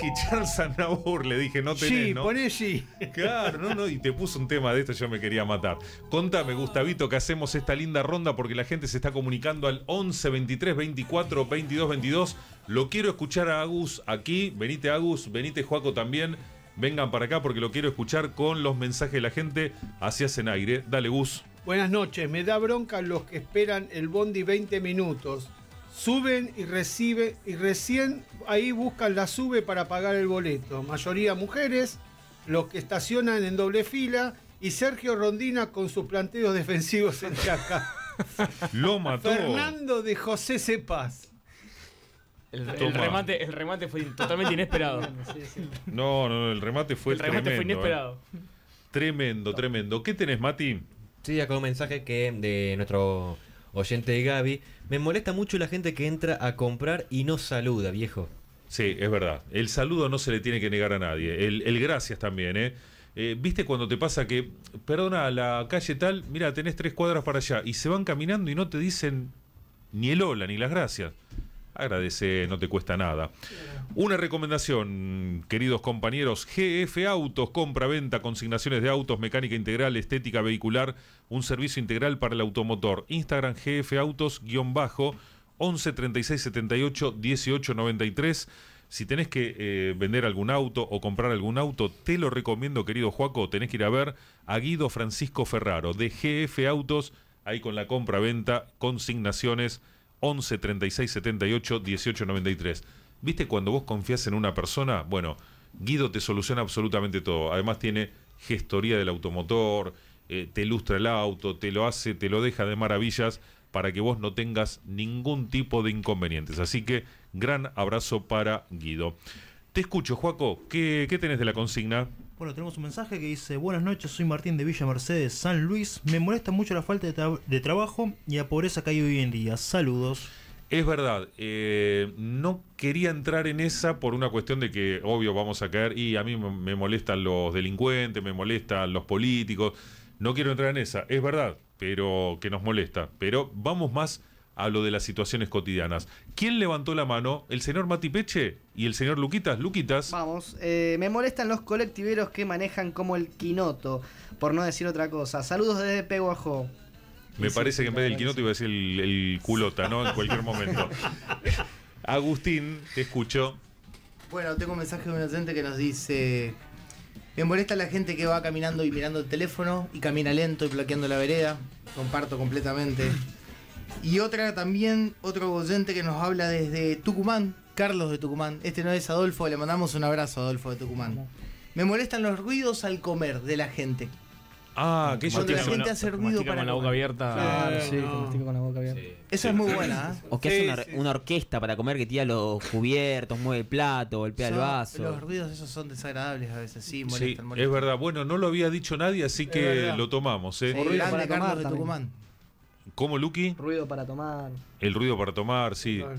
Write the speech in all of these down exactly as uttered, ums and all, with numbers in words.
Jackie Charles Aznavour, le dije, no tenés, sí, ¿no? poné sí. Claro, no, no, y te puso un tema de esto, yo me quería matar. Contame, Gustavito, que hacemos esta linda ronda porque la gente se está comunicando al once, veintitrés, veinticuatro, veintidós, veintidós. Lo quiero escuchar a Agus aquí. Venite, Agus, venite, Juaco, también. Vengan para acá porque lo quiero escuchar con los mensajes de la gente. Así hacen aire. Dale, Gus. Buenas noches, me da bronca los que esperan el bondi veinte minutos. Suben y reciben y recién ahí buscan la sube para pagar el boleto. Mayoría mujeres, los que estacionan en doble fila y Sergio Rondina con sus planteos defensivos en Chaca. Lo mató. Fernando de José Cepaz. El, el, remate, el remate fue totalmente inesperado. No, no, el remate fue el remate tremendo. fue inesperado. Eh. Tremendo, tremendo. ¿Qué tenés, Mati? Sí, acá un mensaje que de nuestro oyente Gaby. Me molesta mucho la gente que entra a comprar y no saluda, viejo. Sí, es verdad. El saludo no se le tiene que negar a nadie. El, el gracias también, ¿eh? Eh, ¿Viste cuando te pasa que, perdona, la calle tal, mira, tenés tres cuadras para allá, y se van caminando y no te dicen ni el hola, ni las gracias? Agradece, no te cuesta nada. Una recomendación, queridos compañeros: G F Autos, compra-venta, consignaciones de autos, mecánica integral, estética vehicular, un servicio integral para el automotor. Instagram G F Autos, guión bajo, once, treinta y seis, setenta y ocho, dieciocho, noventa y tres. Si tenés que eh, vender algún auto o comprar algún auto, te lo recomiendo, querido Juaco, tenés que ir a ver a Guido Francisco Ferraro, de G F Autos, ahí con la compra-venta, consignaciones, once, treinta y seis, setenta y ocho, dieciocho, noventa y tres. ¿Viste cuando vos confías en una persona? Bueno, Guido te soluciona absolutamente todo. Además tiene gestoría del automotor, eh, te ilustra el auto, te lo hace, te lo deja de maravillas para que vos no tengas ningún tipo de inconvenientes. Así que gran abrazo para Guido. Te escucho, Juaco. ¿Qué, qué tenés de la consigna? Bueno, tenemos un mensaje que dice: buenas noches, soy Martín de Villa Mercedes, San Luis. Me molesta mucho la falta de, tra- de trabajo y la pobreza que hay hoy en día. Saludos. Es verdad, eh, no quería entrar en esa por una cuestión de que, obvio, vamos a caer, y a mí me molestan los delincuentes, me molestan los políticos. No quiero entrar en esa, es verdad, pero que nos molesta. Pero vamos más a lo de las situaciones cotidianas. ¿Quién levantó la mano? ¿El señor Mati Peche y el señor Luquitas? Luquitas. Vamos, eh, me molestan los colectiveros que manejan como el quinoto, por no decir otra cosa. Saludos desde Peguajó. Me sí, parece sí, que en vez del quinoto iba a decir el, el culota, ¿no? En cualquier momento. Agustín, te escucho. Bueno, tengo un mensaje de un oyente que nos dice: me molesta la gente que va caminando y mirando el teléfono y camina lento y bloqueando la vereda. Comparto completamente. Y otra también, otro oyente que nos habla desde Tucumán, Carlos de Tucumán. Este no es Adolfo, le mandamos un abrazo a Adolfo de Tucumán. Me molestan los ruidos al comer de la gente. Ah, que cuando la gente hace ruido para con la boca abierta. Claro, sí, no. que mastico con la boca abierta. Sí. Esa Sí. es muy buena, ¿eh? O que Sí, hace una, sí. una orquesta para comer que tira los cubiertos, mueve el plato, golpea el Son- vaso. Los ruidos esos son desagradables a veces, sí, Sí, molestan, es molestan. verdad. Bueno, no lo había dicho nadie, así que verdad. lo tomamos, ¿eh? Sí, Ruido grande para tomar Carlos de también. Tucumán. ¿Cómo, Luqui? Ruido para tomar. El ruido para tomar, sí. Total.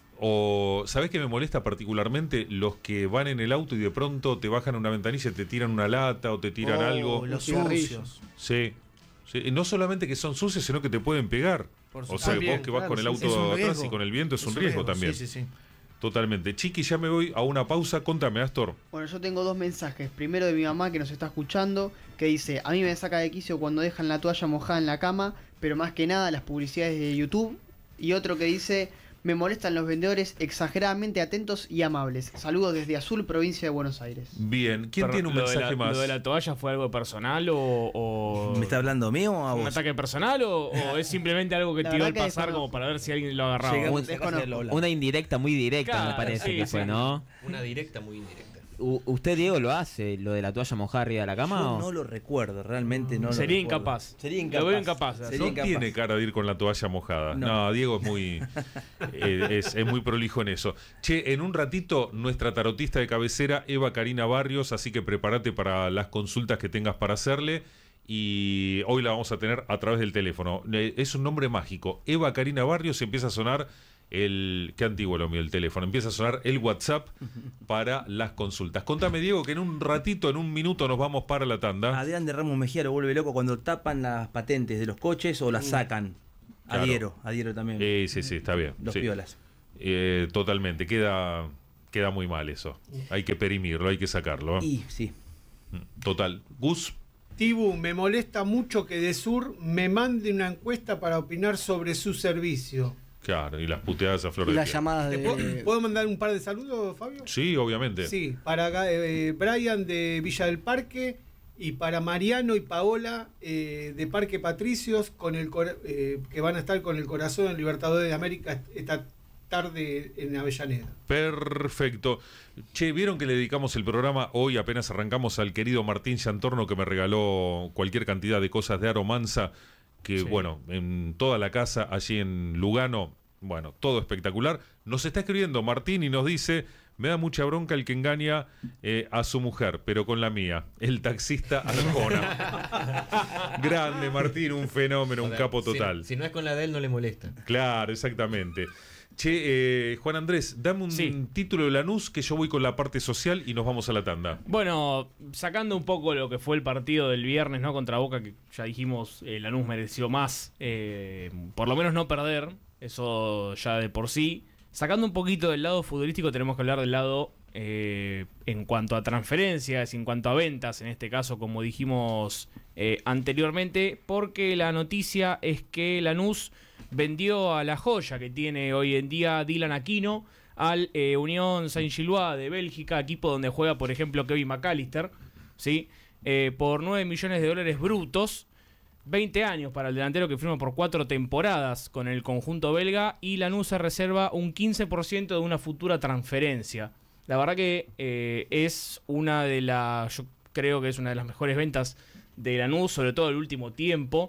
O, ¿sabés qué me molesta particularmente? Los que van en el auto y de pronto te bajan una ventanilla y te tiran una lata o te tiran Oh, algo. los cigarrillos. sucios. Sí. Sí, no solamente que son sucios, sino que te pueden pegar. Por O supuesto. sea, También, vos que vas claro, con el sí, auto es un atrás riesgo. y con el viento es, un riesgo, también. Sí, sí, sí. Totalmente. Chiqui, ya me voy a una pausa. Contame, Astor. Bueno, yo tengo dos mensajes. Primero de mi mamá que nos está escuchando, que dice: a mí me saca de quicio cuando dejan la toalla mojada en la cama, pero más que nada las publicidades de YouTube. Y otro que dice: me molestan los vendedores exageradamente atentos y amables. Saludos desde Azul, provincia de Buenos Aires. Bien. ¿Quién Pero, tiene un lo de mensaje la- más? ¿Lo de la toalla fue algo personal o, o ¿Me está hablando a mí o a un vos? ataque personal o, o es simplemente algo que La tiró verdad al que pasar desconozco. como para ver si alguien lo agarraba? Llegamos Un- a casa de Lola. Una indirecta muy directa, Claro, me parece sí, que fue, sí. ¿no? Una directa muy indirecta. U- ¿Usted, Diego, lo hace, lo de la toalla mojada arriba de la cama? Yo o? no lo recuerdo, realmente no lo Sería recuerdo. incapaz. Sería Lo incapaz. veo incapaz. Sería No incapaz. tiene cara de ir con la toalla mojada. No, No. Diego es muy eh, es, es muy prolijo en eso. Che, en un ratito nuestra tarotista de cabecera, Eva Karina Barrios, así que prepárate para las consultas que tengas para hacerle. Y hoy la vamos a tener a través del teléfono. Eh, Es un nombre mágico. Eva Karina Barrios, y empieza a sonar el... Qué antiguo lo mío el teléfono. Empieza a sonar el WhatsApp para las consultas. Contame, Diego, que en un ratito, en un minuto nos vamos para la tanda. Adrián de Ramos Mejía lo vuelve loco cuando tapan las patentes de los coches o las sacan. Claro. Adhiero, adhiero también. Eh, sí, sí, está bien. Los sí. piolas. Eh, totalmente, queda queda muy mal eso. Hay que perimirlo, hay que sacarlo. ¿eh? Y sí. Total. Gus. Tibu, me molesta mucho que de Sur me mande una encuesta para opinar sobre su servicio. Claro, y las puteadas a flor Y de las piel. llamadas ¿Te puedo, de. puedo mandar un par de saludos, Fabio? Sí, obviamente. Sí, para eh, Brian de Villa del Parque y para Mariano y Paola eh, de Parque Patricios, con el cora- eh, que van a estar con el corazón del Libertadores de América esta tarde en Avellaneda. Perfecto. Che, ¿vieron que le dedicamos el programa hoy, apenas arrancamos, al querido Martín Chantorno, que me regaló cualquier cantidad de cosas de Aromanza? Que Sí. bueno, en toda la casa, allí en Lugano, bueno, todo espectacular. Nos está escribiendo Martín y nos dice: me da mucha bronca el que engaña eh, a su mujer, pero con la mía, el taxista Arjona. Grande Martín, un fenómeno, un Joder, capo si- total. Si, no es con la de él, no le molesta. Claro, exactamente. Che, eh, Juan Andrés, dame un Sí. título de Lanús, que yo voy con la parte social y nos vamos a la tanda. Bueno, sacando un poco lo que fue el partido del viernes, ¿no? Contra Boca, que ya dijimos, eh, Lanús mereció más, eh, por lo menos no perder, eso ya de por sí. Sacando un poquito del lado futbolístico, tenemos que hablar del lado eh, en cuanto a transferencias, en cuanto a ventas, en este caso, como dijimos eh, anteriormente, porque la noticia es que Lanús vendió a la joya que tiene hoy en día Dylan Aquino al eh, Unión Saint-Gilloise de Bélgica, equipo donde juega, por ejemplo, Kevin McAllister, ¿sí? Eh, por nueve millones de dólares brutos. veinte años para el delantero, que firma por cuatro temporadas con el conjunto belga, y Lanús se reserva un quince por ciento de una futura transferencia. La verdad que eh, es una de las, yo creo que es una de las mejores ventas de Lanús, sobre todo el último tiempo,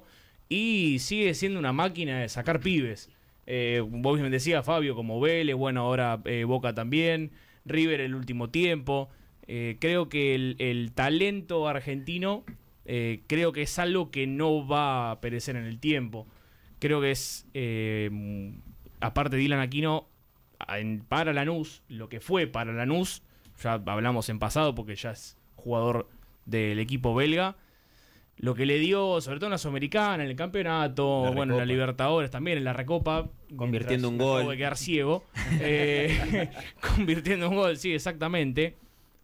y sigue siendo una máquina de sacar pibes. Eh, vos me decías, Fabio, como Vélez, bueno, ahora eh, Boca también, River el último tiempo. Eh, creo que el, el talento argentino, eh, creo que es algo que no va a perecer en el tiempo. Creo que es, eh, aparte de Dylan Aquino, en, para Lanús, lo que fue para Lanús, ya hablamos en pasado porque ya es jugador del equipo belga, lo que le dio, sobre todo en la Sudamericana, en el campeonato, La bueno, en la Recopa. Libertadores también, en la Recopa. Convirtiendo mientras un me gol. acabo de quedar ciego. Eh, convirtiendo un gol, sí, exactamente.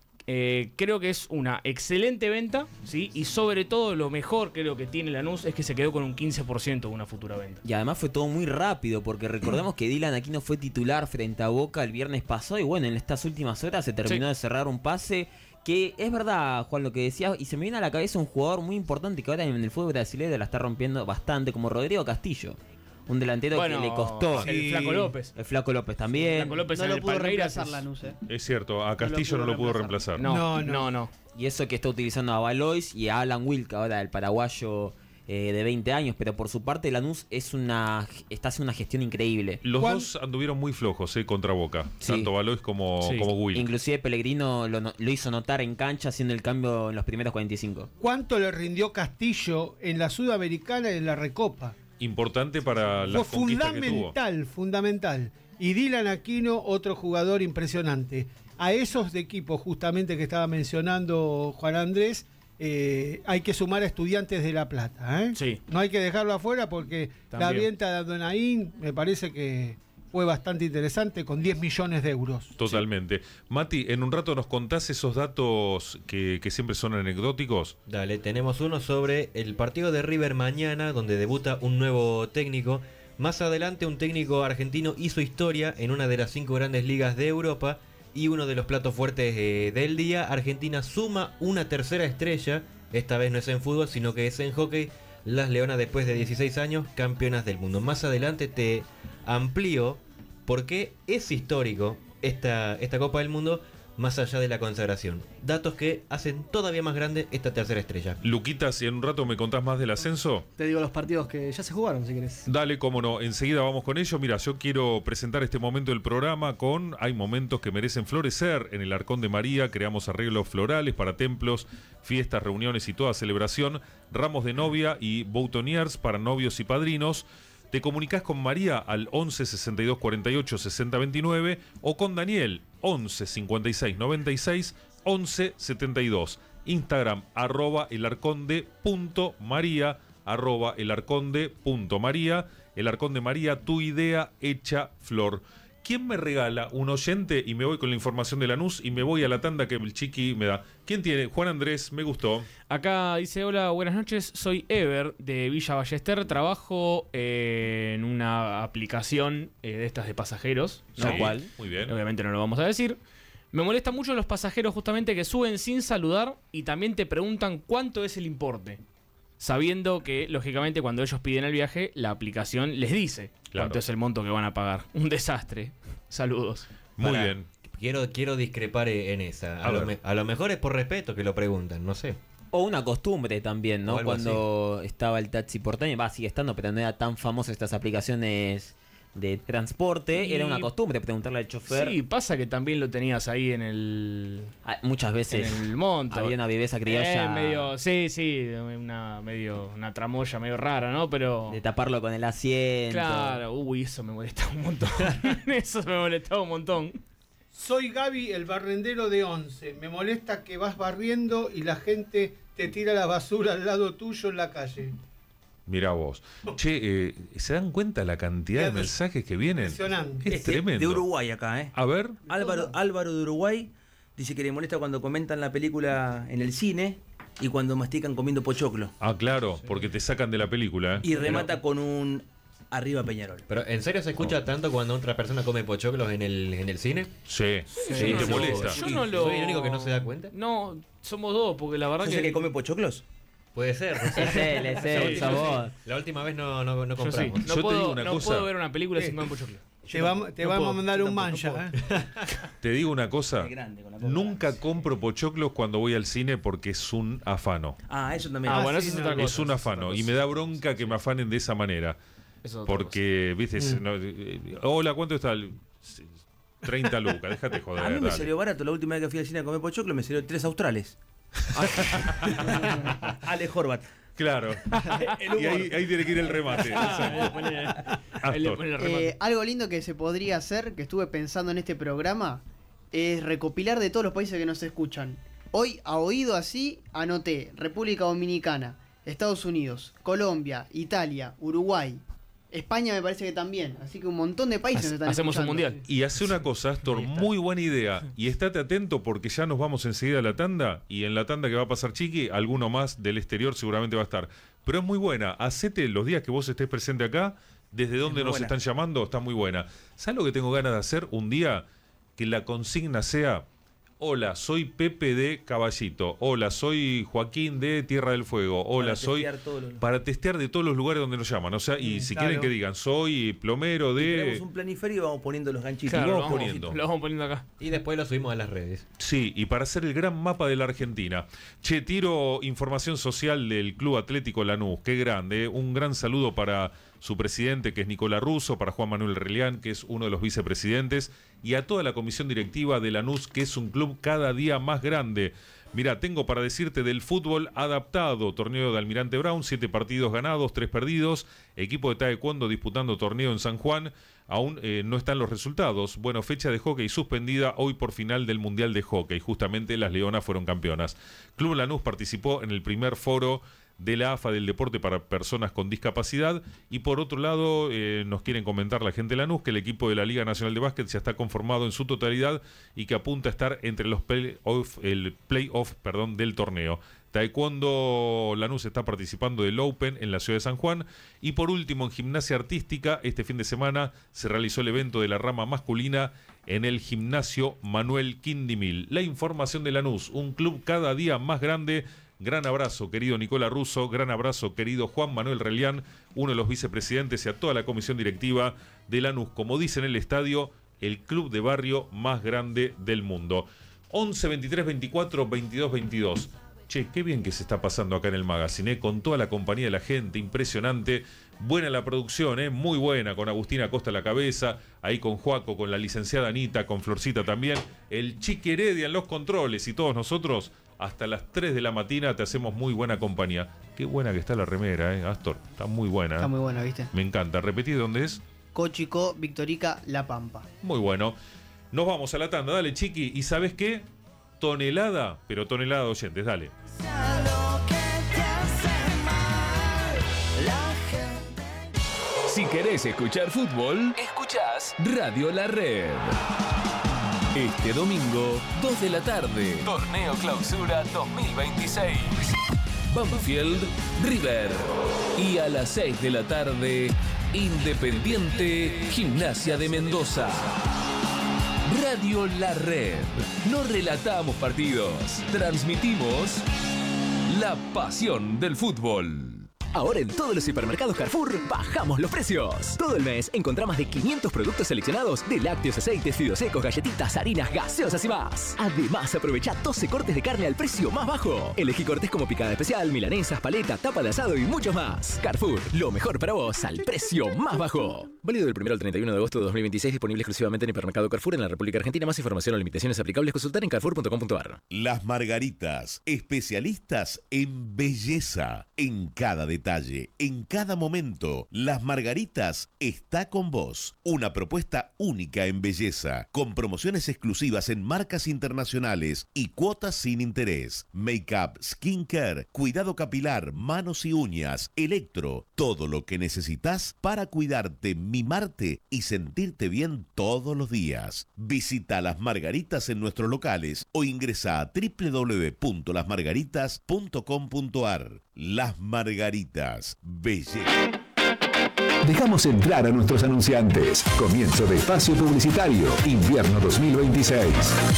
Eh, creo que es una excelente venta, ¿sí? Y sobre todo lo mejor creo que tiene Lanús es que se quedó con un quince por ciento de una futura venta. Y además fue todo muy rápido, porque recordemos que Dylan Aquino fue titular frente a Boca el viernes pasado, y bueno, en estas últimas horas se terminó Sí. de cerrar un pase que es verdad, Juan, lo que decías, y se me viene a la cabeza un jugador muy importante que ahora en el fútbol brasileño la está rompiendo bastante, como Rodrigo Castillo, un delantero Bueno, que le costó. el Sí. Flaco López. El Flaco López también. Flaco López No en lo el pudo Palmeiras reemplazar es- Lanús, eh. Es cierto, a Castillo no lo pudo reemplazar. No, No, no, no. no. Y eso que está utilizando a Valois y a Alan Wilk, ahora el paraguayo eh, de veinte años, pero por su parte Lanús es una está haciendo una gestión increíble. Los Juan- dos anduvieron muy flojos eh, contra Boca, Sí. tanto Valois como, Sí. como Will. Inclusive Pellegrino lo, no- lo hizo notar en cancha haciendo el cambio en los primeros cuarenta y cinco. ¿Cuánto le rindió Castillo en la Sudamericana y en la Recopa? Importante para las Fue conquistas que tuvo. fundamental, fundamental. Y Dylan Aquino, otro jugador impresionante. A esos de equipos justamente que estaba mencionando Juan Andrés, eh, hay que sumar a Estudiantes de La Plata. ¿eh? Sí. No hay que dejarlo afuera porque la También. venta de Adonaín me parece que fue bastante interesante, con diez millones de euros. Totalmente. Mati, en un rato nos contás esos datos que, que siempre son anecdóticos. Dale, tenemos uno sobre el partido de River mañana, donde debuta un nuevo técnico. Más adelante, un técnico argentino hizo historia en una de las cinco grandes ligas de Europa. Y uno de los platos fuertes eh, del día, Argentina suma una tercera estrella. Esta vez no es en fútbol, sino que es en hockey. Las Leonas, después de dieciséis años, campeonas del mundo. Más adelante te amplío por qué es histórico esta, esta Copa del Mundo, más allá de la consagración. Datos que hacen todavía más grande esta tercera estrella. Luquita, si en un rato me contás más del ascenso. Te digo los partidos que ya se jugaron, si querés. Dale, cómo no, enseguida vamos con ello. Mira, yo quiero presentar este momento del programa con Hay momentos que merecen florecer. En el Arcón de María creamos arreglos florales para templos, fiestas, reuniones y toda celebración, ramos de novia y boutoniers para novios y padrinos. Te comunicás con María al once sesenta y dos cuarenta y ocho sesenta veintinueve o con Daniel once cincuenta y seis noventa y seis once setenta y dos. Instagram arroba elarconde punto maría, arroba elarconde punto maría. El Arcón de María, tu idea hecha flor. ¿Quién me regala un oyente y me voy con la información de Lanús y me voy a la tanda que el Chiqui me da? ¿Quién tiene? Juan Andrés, me gustó. Acá dice, hola, buenas noches, soy Ever de Villa Ballester, trabajo eh, en una aplicación eh, de estas de pasajeros, ¿no? Sí, ¿Cuál? muy bien. Obviamente no lo vamos a decir. Me molesta mucho los pasajeros justamente que suben sin saludar y también te preguntan cuánto es el importe, sabiendo que, lógicamente, cuando ellos piden el viaje, la aplicación les dice Claro. cuánto es el monto que van a pagar. Un desastre. Saludos. Muy Pará, bien. Quiero, quiero discrepar en esa. A, A lo, ver. me- a lo mejor es por respeto que lo preguntan, no sé. O una costumbre también, O ¿no? algo Cuando estaba el taxi porteño, va, sigue estando, pero no era tan famoso estas aplicaciones de transporte. Y- Era una costumbre preguntarle al chofer. Sí, pasa que también lo tenías ahí en el... Ah, muchas veces En el monto. había una viveza criolla Eh, medio, sí, sí, una, medio, una tramoya medio rara, ¿no? Pero... de taparlo con el asiento. Claro, uy, eso me molestaba un montón. Eso me molestaba un montón. Soy Gaby, el barrendero de Once. Me molesta que vas barriendo y la gente te tira la basura al lado tuyo en la calle. Mirá vos. Che, eh, ¿se dan cuenta la cantidad de mensajes que vienen? Impresionante. Es Este, tremendo. De Uruguay acá, ¿eh? A ver. Álvaro, Álvaro de Uruguay dice que le molesta cuando comentan la película en el cine y cuando mastican comiendo pochoclo. Ah, claro, porque te sacan de la película. ¿eh? Y remata con un arriba Peñarol. Pero ¿en serio se escucha tanto cuando otra persona come pochoclos en el, en el cine? Sí, Sí, sí, te yo- molesta. Yo no lo... ¿Soy el único que no se da cuenta? No, somos dos, porque la verdad ¿Sos que... el que come pochoclos? Puede ser. no sé. Es él, es él, Sí, sos yo vos. La última vez no, no, no Yo sí. compramos. No, Yo te puedo, digo una no cosa. puedo ver una película Sí. sin comer pochoclo. Te, vamos, te no vamos puedo, a mandar yo un tampoco, no mancha. puedo. ¿eh? Te digo una cosa. Es grande, con la boca. Nunca compro pochoclos cuando voy al cine porque es un afano. Ah, eso también. Ah, Ah, bueno, sí, eso es no, otra cosa. Es un afano. Y me da bronca que me afanen de esa manera. Eso es otra Porque, viste, es- no, eh, hola, ¿cuánto está? el- treinta lucas, déjate joder. A mí me dale. salió barato. La última vez que fui al cine a comer pochoclo me salió tres australes. Ale Horvat. Claro. Y ahí, ahí tiene que ir el remate. cosa. Ahí le pone- ahí le Astor. pone el remate. Eh, algo lindo que se podría hacer, que estuve pensando en este programa, es recopilar de todos los países que nos escuchan. Hoy, a oído así, anoté República Dominicana, Estados Unidos, Colombia, Italia, Uruguay, España me parece que también. Así que un montón de países nos están Hacemos un escuchando. mundial. Y hace una cosa, Astor, muy buena idea. Y estate atento porque ya nos vamos enseguida a la tanda. Y en la tanda que va a pasar Chiqui, alguno más del exterior seguramente va a estar. Pero es muy buena. Hacete los días que vos estés presente acá, desde donde muy nos buena. están llamando, está muy buena. ¿Sabes lo que tengo ganas de hacer un día? Que la consigna sea: hola, soy Pepe de Caballito. Hola, soy Joaquín de Tierra del Fuego. Hola, Para soy... testear todos los- Para testear de todos los lugares donde nos llaman. O sea, y si claro. quieren que digan, soy plomero Y de... tenemos un planiferio y vamos poniendo los ganchitos. Claro, y lo vamos vamos, poniendo. lo vamos poniendo acá. Y después lo subimos a las redes. Sí, y para hacer el gran mapa de la Argentina. Che, tiro información social del Club Atlético Lanús. Qué grande. ¿eh? Un gran saludo para su presidente, que es Nicolás Russo, para Juan Manuel Relián, que es uno de los vicepresidentes, y a toda la comisión directiva de Lanús, que es un club cada día más grande. Mira, tengo para decirte del fútbol adaptado, torneo de Almirante Brown, siete partidos ganados, tres perdidos, equipo de taekwondo disputando torneo en San Juan, aún eh, no están los resultados. Bueno, fecha de hockey suspendida hoy por final del Mundial de Hockey, justamente las Leonas fueron campeonas. Club Lanús participó en el primer foro de la A F A del deporte para personas con discapacidad, y por otro lado eh, nos quieren comentar la gente de Lanús que el equipo de la Liga Nacional de Básquet ya está conformado en su totalidad y que apunta a estar entre los play-off, el playoff, perdón, del torneo. Taekwondo Lanús está participando del Open en la ciudad de San Juan. Y por último, en gimnasia artística, este fin de semana se realizó el evento de la rama masculina en el gimnasio Manuel Quindimil. La información de Lanús, un club cada día más grande. Gran abrazo, querido Nicolás Russo, gran abrazo, querido Juan Manuel Relián, uno de los vicepresidentes, y a toda la comisión directiva de Lanús. Como dice en el estadio, el club de barrio más grande del mundo. once, veintitrés, veinticuatro, veintidós, veintidós. Che, qué bien que se está pasando acá en el magazine, ¿eh? Con toda la compañía de la gente, impresionante. Buena la producción, ¿eh? Muy buena, con Agustina Acosta a la cabeza, ahí con Joaco, con la licenciada Anita, con Florcita también, el Chiqui Heredia en los controles, y todos nosotros hasta las tres de la mañana te hacemos muy buena compañía. Qué buena que está la remera, ¿eh, Astor? Está muy buena. Está ¿eh? muy bueno, ¿viste? Me encanta. ¿Repetí de dónde es? Cochico, Victorica, La Pampa. Muy bueno. Nos vamos a la tanda, dale, Chiqui. ¿Y sabes qué? Tonelada, pero tonelada de oyentes, dale. Si querés escuchar fútbol, escuchás escuchás Radio La Red. Este domingo, dos de la tarde, Torneo Clausura dos mil veintiséis. Banfield, River. Y a las seis de la tarde, Independiente, Gimnasia de Mendoza. Radio La Red. No relatamos partidos, transmitimos la pasión del fútbol. Ahora en todos los hipermercados Carrefour bajamos los precios. Todo el mes encontrá más de quinientos productos seleccionados de lácteos, aceites, fideos secos, galletitas, harinas, gaseosas y más. Además, aprovecha doce cortes de carne al precio más bajo. Elegí cortes como picada especial, milanesas, paleta, tapa de asado y muchos más. Carrefour, lo mejor para vos al precio más bajo. Válido del primero al treinta y uno de agosto de dos mil veintiséis, disponible exclusivamente en hipermercado Carrefour en la República Argentina. Más información o limitaciones aplicables consultar en carrefour punto com punto a r. Las Margaritas, especialistas en belleza, en cada detalle, en cada momento. Las Margaritas está con vos. Una propuesta única en belleza, con promociones exclusivas en marcas internacionales y cuotas sin interés. Make-up, skincare, cuidado capilar, manos y uñas, electro, todo lo que necesitas para cuidarte, mimarte y sentirte bien todos los días. Visita Las Margaritas en nuestros locales o ingresa a doble u doble u doble u punto las margaritas punto com punto a r. Las Margaritas, belleza. Dejamos entrar a nuestros anunciantes. Comienzo de espacio publicitario, invierno dos mil veintiséis.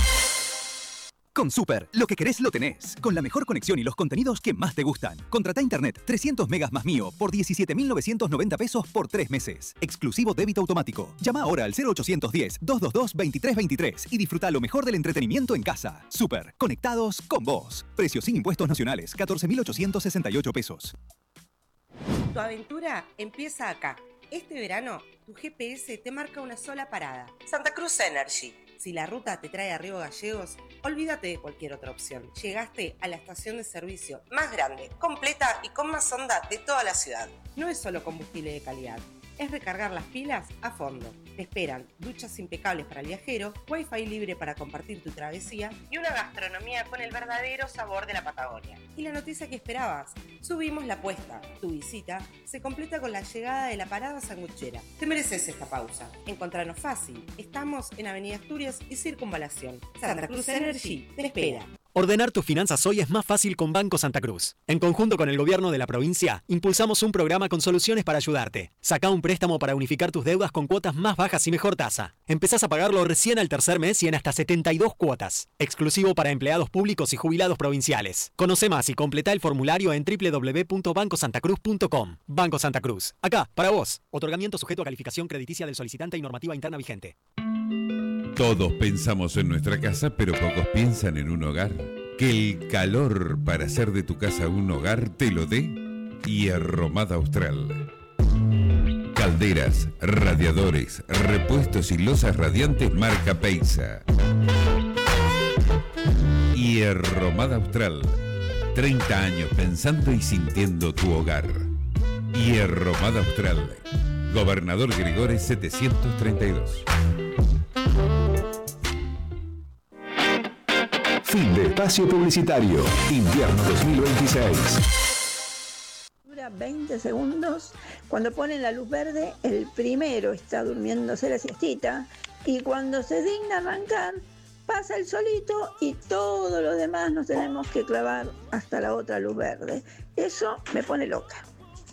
Con Super, lo que querés lo tenés. Con la mejor conexión y los contenidos que más te gustan. Contrata internet trescientos megas más mío por diecisiete mil novecientos noventa pesos por tres meses. Exclusivo débito automático. Llama ahora al cero ochocientos diez, doscientos veintidós, veintitrés veintitrés y disfruta lo mejor del entretenimiento en casa. Super, conectados con vos. Precio sin impuestos nacionales, catorce mil ochocientos sesenta y ocho pesos. Tu aventura empieza acá. Este verano, tu G P S te marca una sola parada. Santa Cruz Energy. Si la ruta te trae a Río Gallegos, olvídate de cualquier otra opción. Llegaste a la estación de servicio más grande, completa y con más onda de toda la ciudad. No es solo combustible de calidad, es recargar las pilas a fondo. Te esperan duchas impecables para el viajero, wifi libre para compartir tu travesía y una gastronomía con el verdadero sabor de la Patagonia. Y la noticia que esperabas, subimos la apuesta. Tu visita se completa con la llegada de la parada sanguchera. Te mereces esta pausa. Encontranos fácil. Estamos en Avenida Asturias y Circunvalación. Santa Cruz Energy te espera. Ordenar tus finanzas hoy es más fácil con Banco Santa Cruz. En conjunto con el gobierno de la provincia, impulsamos un programa con soluciones para ayudarte. Sacá un préstamo para unificar tus deudas con cuotas más bajas y mejor tasa. Empezás a pagarlo recién al tercer mes y en hasta setenta y dos cuotas. Exclusivo para empleados públicos y jubilados provinciales. Conoce más y completa el formulario en doble u doble u doble u punto banco santa cruz punto com. Banco Santa Cruz. Acá, para vos. Otorgamiento sujeto a calificación crediticia del solicitante y normativa interna vigente. Todos pensamos en nuestra casa, pero pocos piensan en un hogar. Que el calor para hacer de tu casa un hogar te lo dé Hierromada Austral. Calderas, radiadores, repuestos y losas radiantes marca Peisa. Hierromada Austral. treinta años pensando y sintiendo tu hogar. Hierromada Austral. Gobernador Gregores setecientos treinta y dos. Fin de espacio publicitario, invierno dos mil veintiséis. Dura veinte segundos. Cuando ponen la luz verde, el primero está durmiéndose la siestita y cuando se digna arrancar, pasa el solito y todos los demás nos tenemos que clavar hasta la otra luz verde. Eso me pone loca.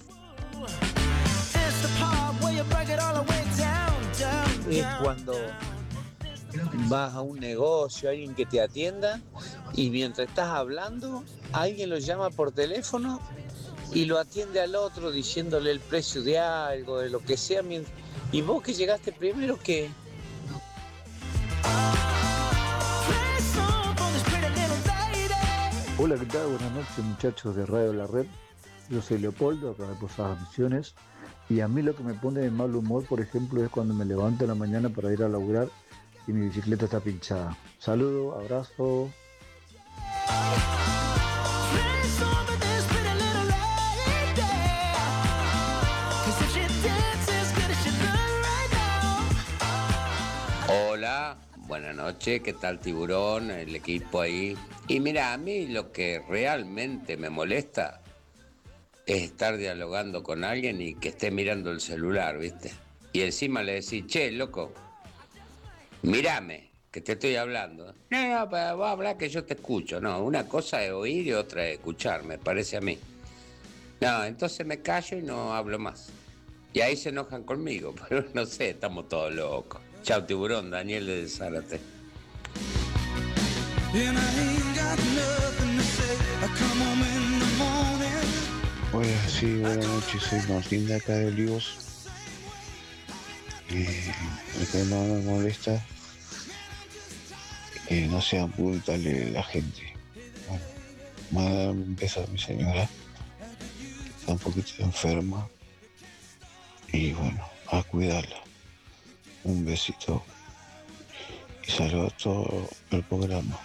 Es cuando vas a un negocio, alguien que te atienda y mientras estás hablando, alguien lo llama por teléfono y lo atiende al otro diciéndole el precio de algo, de lo que sea, y vos que llegaste primero, ¿qué? Hola, ¿qué tal? Buenas noches, muchachos de Radio La Red. Yo soy Leopoldo, acá de Posadas Misiones, y a mí lo que me pone de mal humor, por ejemplo, es cuando me levanto en la mañana para ir a laburar y mi bicicleta está pinchada. Saludo, abrazo. Hola, buenas noches, ¿qué tal Tiburón? El equipo ahí. Y mira, a mí lo que realmente me molesta es estar dialogando con alguien y que esté mirando el celular, ¿viste? Y encima le decís, che, loco, mírame, que te estoy hablando. No, no, pero vos hablar que yo te escucho. No, una cosa es oír y otra es escuchar, me parece a mí. No, entonces me callo y no hablo más. Y ahí se enojan conmigo, pero no sé, estamos todos locos. Chao, tiburón, Daniel de Zárate. Hola, sí, buenas noches, soy Martín de acá de Olivos. Eh, lo que no me molesta que no sean brutales la gente. Bueno, mandar un beso a mi señora, que está un poquito enferma, y bueno, a cuidarla. Un besito y saludo a todo el programa.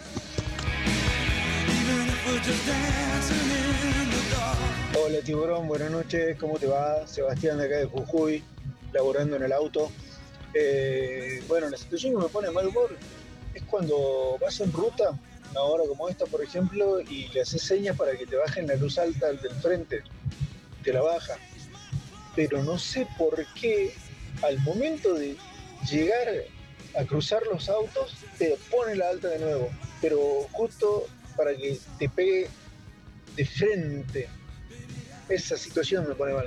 Hola tiburón, buenas noches, ¿cómo te va? Sebastián de acá de Jujuy, laborando en el auto. Eh, bueno, la situación que me pone mal humor es cuando vas en ruta, una hora como esta por ejemplo, y le haces señas para que te bajen la luz alta del frente, te la baja. Pero no sé por qué al momento de llegar a cruzar los autos te pone la alta de nuevo, pero justo para que te pegue de frente. Esa situación me pone mal.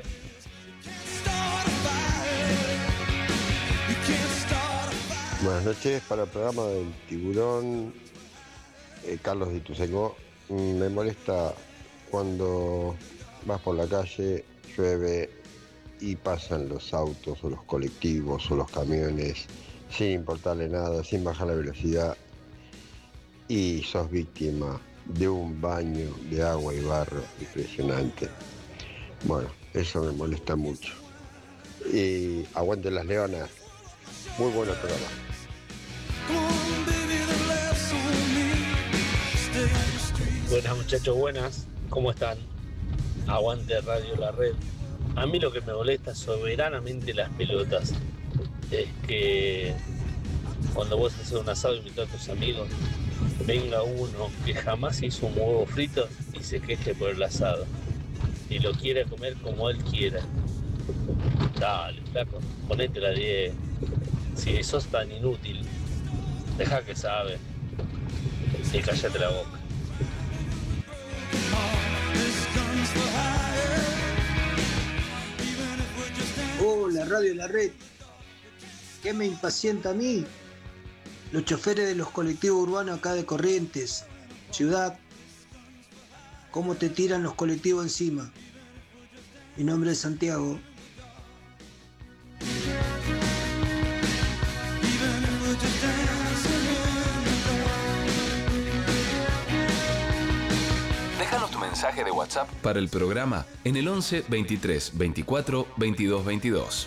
Buenas noches, para el programa del tiburón, eh, Carlos de Ituzaingó. Mm, me molesta cuando vas por la calle, llueve y pasan los autos o los colectivos o los camiones sin importarle nada, sin bajar la velocidad, y sos víctima de un baño de agua y barro impresionante. Bueno, eso me molesta mucho. Y aguante las leonas. Muy bueno el programa. Buenas muchachos, buenas. ¿Cómo están? Aguante Radio La Red. A mí lo que me molesta soberanamente las pelotas es que cuando vos haces un asado y invitas a tus amigos, venga uno que jamás hizo un huevo frito y se queje por el asado y lo quiere comer como él quiera. Dale, flaco, ponete la diez. Si sos tan inútil, deja que sabe y cállate la boca. Hola, Radio La Red. ¿Qué me impacienta a mí? Los choferes de los colectivos urbanos acá de Corrientes, ciudad. ¿Cómo te tiran los colectivos encima? Mi nombre es Santiago. Déjanos tu mensaje de WhatsApp para el programa en el once veintitrés veinticuatro veintidós veintidós.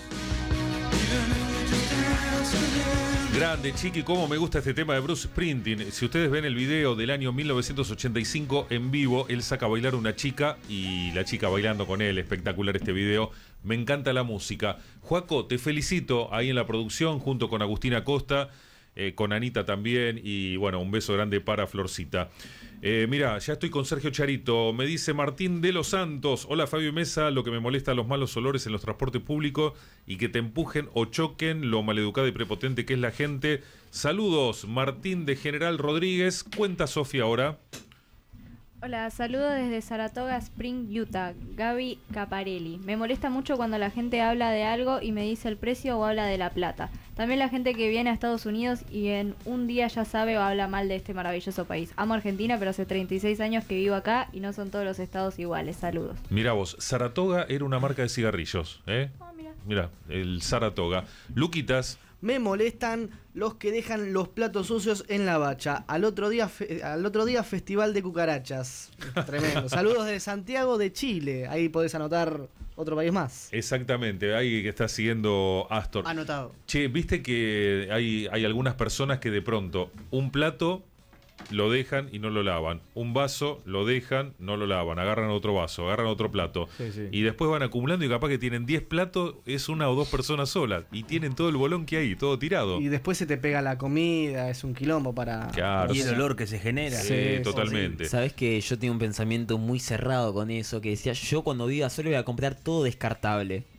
Grande, Chiqui, cómo me gusta este tema de Bruce Springsteen. Si ustedes ven el video del año mil novecientos ochenta y cinco en vivo, él saca a bailar a una chica y la chica bailando con él. Espectacular este video. Me encanta la música. Joaco, te felicito ahí en la producción junto con Agustina Costa, eh, con Anita también, y bueno, un beso grande para Florcita. Eh, mira, ya estoy con Sergio Charito. Me dice Martín de los Santos: hola Fabio y Mesa, lo que me molesta los malos olores en los transportes públicos y que te empujen o choquen, lo maleducada y prepotente que es la gente. Saludos, Martín de General Rodríguez. Cuenta Sofía ahora. Hola, saludo desde Saratoga Spring, Utah. Gaby Caparelli. Me molesta mucho cuando la gente habla de algo y me dice el precio o habla de la plata. También la gente que viene a Estados Unidos y en un día ya sabe o habla mal de este maravilloso país. Amo Argentina, pero hace treinta y seis años que vivo acá y no son todos los estados iguales. Saludos. Mira vos, Saratoga era una marca de cigarrillos, ¿eh? Oh, mira. Mira, el Saratoga. Luquitas. Me molestan los que dejan los platos sucios en la bacha. Al otro día, fe- al otro día festival de cucarachas. Tremendo. Saludos de Santiago de Chile. Ahí podés anotar otro país más. Exactamente, ahí que está siguiendo Astor. Anotado. Che, viste que hay, hay algunas personas que de pronto un plato lo dejan y no lo lavan. Un vaso lo dejan, no lo lavan. Agarran otro vaso, agarran otro plato. Sí, sí. Y después van acumulando y capaz que tienen diez platos, es una o dos personas solas. Y tienen todo el bolón que hay, todo tirado. Y después se te pega la comida, es un quilombo para... Claro, Y el sí. olor que se genera. Sí, Sí, totalmente. Sabes que yo tengo un pensamiento muy cerrado con eso, que decía, yo cuando viva solo voy a comprar todo descartable.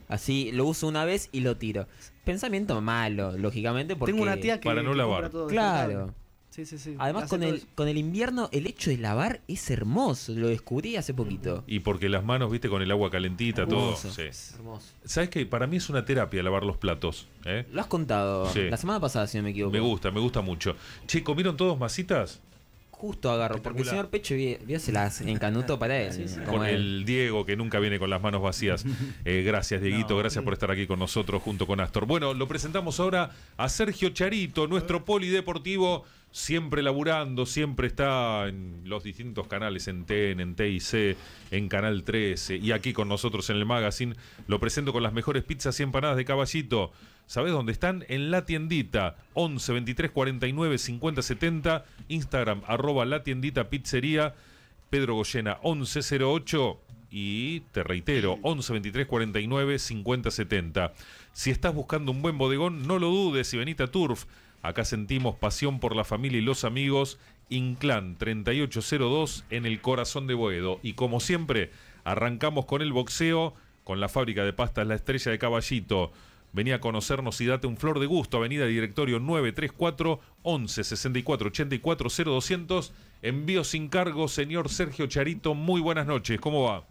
Así lo uso una vez y lo tiro. Pensamiento malo, lógicamente, porque... Tengo una tía que para no que lavar. compra todo Claro. descartable. Sí, sí, sí. Además, Hace con todo el, eso. con el invierno, el hecho de lavar es hermoso. Lo descubrí hace poquito. Y porque las manos, viste, con el agua calentita, todo. Hermoso. Sí. Hermoso. ¿Sabes qué? Para mí es una terapia lavar los platos. ¿eh? Lo has contado Sí. la semana pasada, si no me equivoco. Me gusta, me gusta mucho. Che, ¿comieron todos masitas? Justo agarro, porque el señor Pecho vi- vio se las encanutó para él. como Con él. el Diego, que nunca viene con las manos vacías. Eh, gracias, Dieguito, gracias por estar aquí con nosotros junto con Astor. Bueno, lo presentamos ahora a Sergio Charito, nuestro polideportivo, siempre laburando, siempre está en los distintos canales, en T N, en T I C, en Canal trece, y aquí con nosotros en el magazine. Lo presento con las mejores pizzas y empanadas de Caballito. ¿Sabés dónde están? En La Tiendita, once veintitrés cuarenta y nueve cincuenta setenta, Instagram, arroba La Tiendita Pizzería, Pedro Goyena, once cero ocho, y te reitero, once veintitrés cuarenta y nueve cincuenta setenta. Si estás buscando un buen bodegón, no lo dudes y venite a Turf. Acá sentimos pasión por la familia y los amigos. Inclán treinta y ocho cero dos en el corazón de Boedo. Y como siempre, arrancamos con el boxeo, con la fábrica de pastas La Estrella de Caballito. Vení a conocernos y date un flor de gusto. Avenida Directorio nueve tres cuatro, once sesenta y cuatro ochenta y cuatro cero doscientos. Envío sin cargo, señor Sergio Charito. Muy buenas noches, ¿cómo va?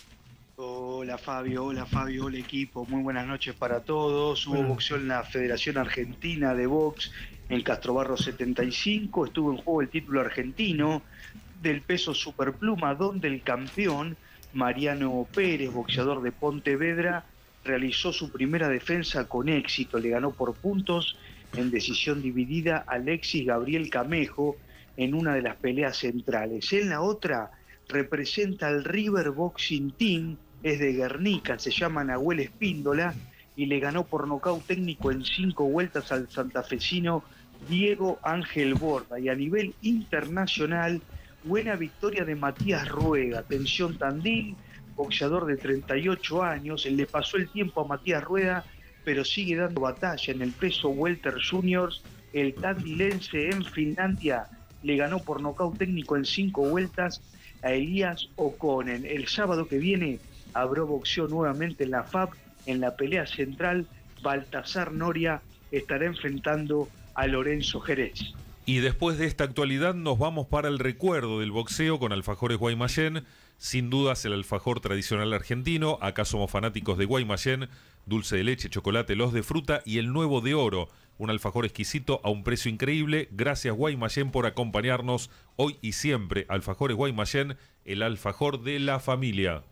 Hola Fabio, hola Fabio, hola equipo, muy buenas noches para todos. Hubo boxeo en la Federación Argentina de Box en Castrobarro setenta y cinco, estuvo en juego el título argentino del peso superpluma, donde el campeón Mariano Pérez, boxeador de Pontevedra, realizó su primera defensa con éxito, le ganó por puntos en decisión dividida a Alexis Gabriel Camejo en una de las peleas centrales. En la otra representa al River Boxing Team, es de Guernica, se llama Nahuel Espíndola y le ganó por nocaut técnico en cinco vueltas al santafesino Diego Ángel Borda. Y a nivel internacional, buena victoria de Matías Ruega, atención Tandil, boxeador de treinta y ocho años, le pasó el tiempo a Matías Rueda, pero sigue dando batalla en el peso welter juniors. El tandilense en Finlandia le ganó por nocaut técnico en cinco vueltas a Elías O'Connell. El sábado que viene habrá boxeo nuevamente en la F A B, en la pelea central. Baltasar Noria estará enfrentando a Lorenzo Jerez. Y después de esta actualidad nos vamos para el recuerdo del boxeo con alfajores Guaymallén. Sin dudas el alfajor tradicional argentino. Acá somos fanáticos de Guaymallén, dulce de leche, chocolate, los de fruta y el nuevo de oro. Un alfajor exquisito a un precio increíble. Gracias Guaymallén por acompañarnos hoy y siempre. Alfajores Guaymallén, el alfajor de la familia.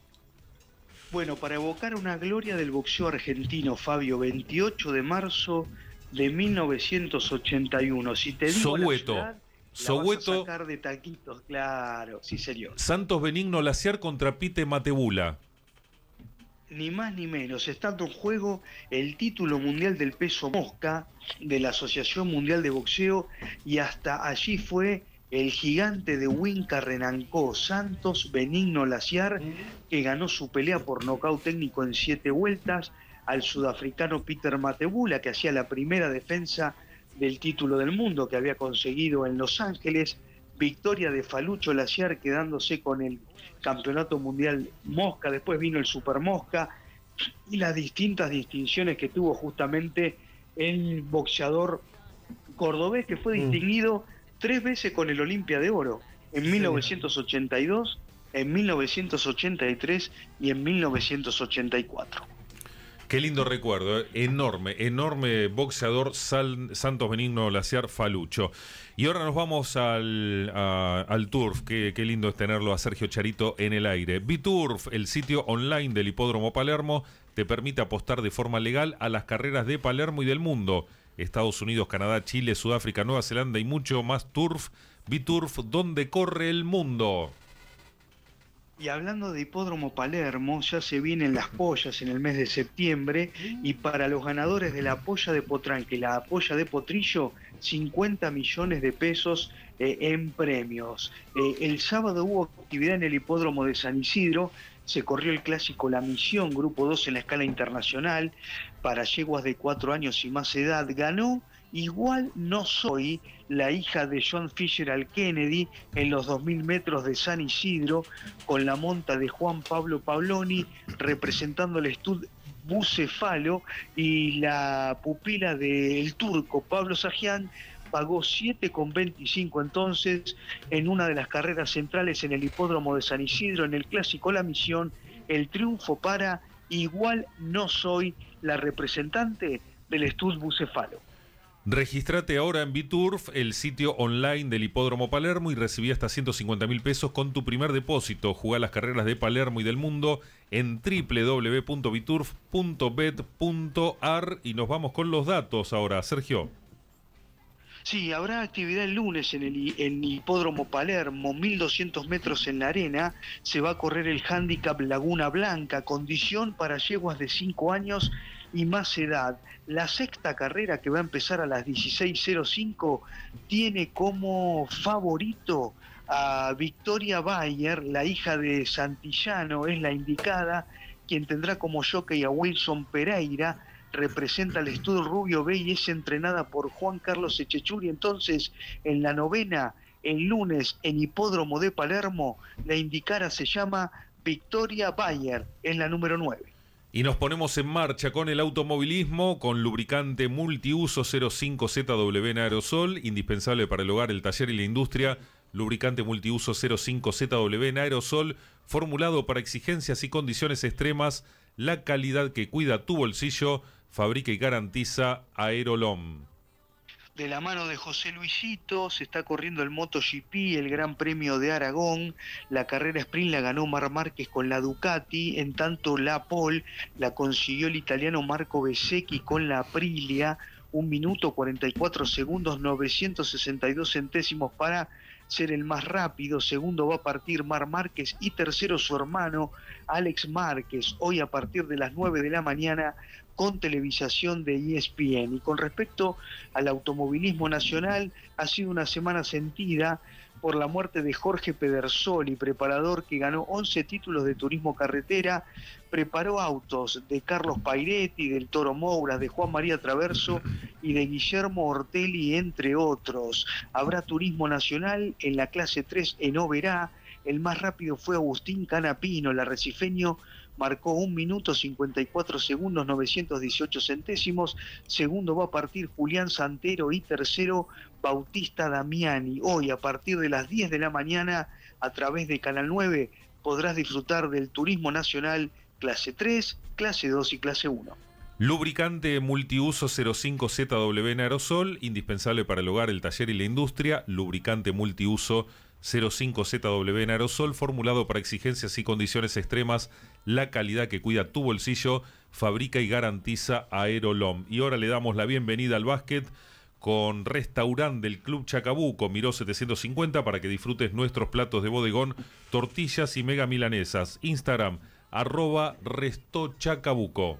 Bueno, para evocar una gloria del boxeo argentino, Fabio, veintiocho de marzo de mil novecientos ochenta y uno. Si te digo Soweto. la ciudad, la Soweto. vas a sacar de taquitos, claro, sí señor. Santos Benigno Laciar contra Pite Matebula. Ni más ni menos, estando en juego el título mundial del peso mosca de la Asociación Mundial de Boxeo, y hasta allí fue el gigante de Huinca Renancó, Santos Benigno Laciar, que ganó su pelea por nocaut técnico en siete vueltas al sudafricano Peter Matebula, que hacía la primera defensa del título del mundo que había conseguido en Los Ángeles. Victoria de Falucho Laciar, quedándose con el campeonato mundial mosca. Después vino el super mosca y las distintas distinciones que tuvo justamente el boxeador cordobés, que fue distinguido tres veces con el Olimpia de Oro, en mil novecientos ochenta y dos, en mil novecientos ochenta y tres y en mil novecientos ochenta y cuatro. Qué lindo recuerdo, ¿eh? enorme, enorme boxeador Sal, Santos Benigno Laciar Falucho. Y ahora nos vamos al, a, al Turf, qué, qué lindo es tenerlo a Sergio Charito en el aire. Biturf, el sitio online del Hipódromo Palermo, te permite apostar de forma legal a las carreras de Palermo y del mundo. Estados Unidos, Canadá, Chile, Sudáfrica, Nueva Zelanda y mucho más. Turf, Biturf, donde corre el mundo. Y hablando de Hipódromo Palermo, ya se vienen las pollas en el mes de septiembre, y para los ganadores de la polla de Potranque y la polla de Potrillo, cincuenta millones de pesos eh, en premios. Eh, el sábado hubo actividad en el Hipódromo de San Isidro, se corrió el clásico La Misión, grupo dos en la escala internacional, para yeguas de cuatro años y más edad. Ganó Igual No Soy, la hija de John Fisher al Kennedy, en los dos mil metros de San Isidro, con la monta de Juan Pablo Pabloni, representando el, Bucefalo, y la pupila del turco Pablo Sajian pagó siete con veinticinco entonces en una de las carreras centrales en el hipódromo de San Isidro, en el clásico La Misión, el triunfo para Igual No Soy, la representante del Stud Bucefalo. Registrate ahora en Biturf, el sitio online del Hipódromo Palermo, y recibí hasta ciento cincuenta mil pesos con tu primer depósito. Jugá las carreras de Palermo y del mundo en doble u doble u doble u punto biturf punto bet punto a r. Y nos vamos con los datos ahora, Sergio. Sí, habrá actividad el lunes en el en Hipódromo Palermo, mil doscientos metros en la arena. Se va a correr el Handicap Laguna Blanca, condición para yeguas de cinco años y más edad. La sexta carrera, que va a empezar a las dieciséis cero cinco, tiene como favorito a Victoria Bayer, la hija de Santillano, es la indicada, quien tendrá como jockey a Wilson Pereira. Representa al Estudio Rubio B y es entrenada por Juan Carlos Echechuri. Entonces, en la novena, el lunes, en Hipódromo de Palermo, la indicada se llama Victoria Bayer, en la número nueve. Y nos ponemos en marcha con el automovilismo, con lubricante multiuso cero cinco Z W en aerosol, indispensable para el hogar, el taller y la industria. Lubricante multiuso cero cinco Z W en aerosol, formulado para exigencias y condiciones extremas, la calidad que cuida tu bolsillo, fabrica y garantiza Aerolom. De la mano de José Luisito se está corriendo el MotoGP, el Gran Premio de Aragón. La carrera sprint la ganó Marc Márquez con la Ducati, en tanto la pole la consiguió el italiano Marco Bezzecchi con la Aprilia. Un minuto cuarenta y cuatro segundos, novecientos sesenta y dos centésimos para ser el más rápido. Segundo va a partir Marc Márquez y tercero su hermano Alex Márquez, hoy a partir de las nueve de la mañana con televisación de E S P N. Y con respecto al automovilismo nacional, ha sido una semana sentida por la muerte de Jorge Pedersoli, preparador que ganó once títulos de turismo carretera, preparó autos de Carlos Pairetti, del Toro Moura, de Juan María Traverso y de Guillermo Ortelli, entre otros. Habrá turismo nacional en la clase tres en Oberá. El más rápido fue Agustín Canapino, el arrecifeño marcó un minuto cincuenta y cuatro segundos, novecientos dieciocho centésimos. Segundo va a partir Julián Santero y tercero Bautista Damiani. Hoy a partir de las diez de la mañana a través de Canal nueve podrás disfrutar del turismo nacional clase tres, clase dos y clase uno. Lubricante multiuso cero cinco Z W en aerosol, indispensable para el hogar, el taller y la industria. Lubricante multiuso cero cinco Z W en aerosol, formulado para exigencias y condiciones extremas, la calidad que cuida tu bolsillo, fabrica y garantiza Aerolom. Y ahora le damos la bienvenida al básquet con Restaurant del Club Chacabuco, Miró setecientos cincuenta, para que disfrutes nuestros platos de bodegón, tortillas y mega milanesas. Instagram, arroba Resto Chacabuco.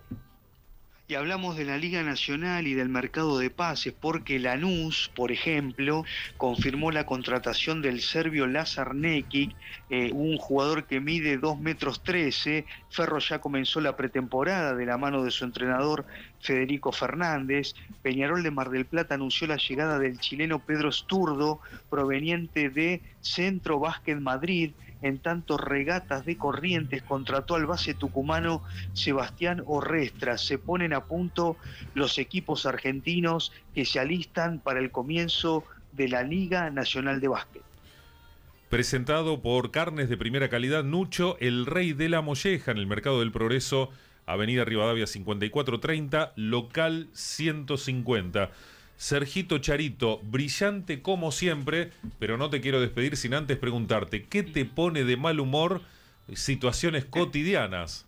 Y hablamos de la Liga Nacional y del mercado de pases, porque Lanús, por ejemplo, confirmó la contratación del serbio Lazar Nekic, eh, un jugador que mide dos metros trece. Ferro ya comenzó la pretemporada de la mano de su entrenador Federico Fernández. Peñarol de Mar del Plata anunció la llegada del chileno Pedro Sturdo, proveniente de Centro Básquet Madrid. En tanto, Regatas de Corrientes contrató al base tucumano Sebastián Orrestra. Se ponen a punto los equipos argentinos que se alistan para el comienzo de la Liga Nacional de Básquet. Presentado por Carnes de Primera Calidad Nucho, el rey de la molleja, en el Mercado del Progreso, Avenida Rivadavia cincuenta y cuatro treinta, local ciento cincuenta. Sergito Charito, brillante como siempre, pero no te quiero despedir sin antes preguntarte, ¿qué te pone de mal humor situaciones cotidianas?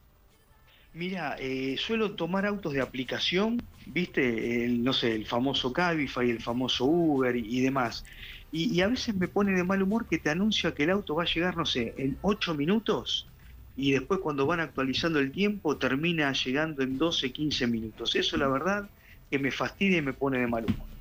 Mira, eh, suelo tomar autos de aplicación, viste, el, no sé, el famoso Cabify, el famoso Uber y, y demás. Y, y a veces me pone de mal humor que te anuncia que el auto va a llegar, no sé, en ocho minutos, y después cuando van actualizando el tiempo termina llegando en doce, quince minutos. Eso la verdad que me fastidia y me pone de mal humor.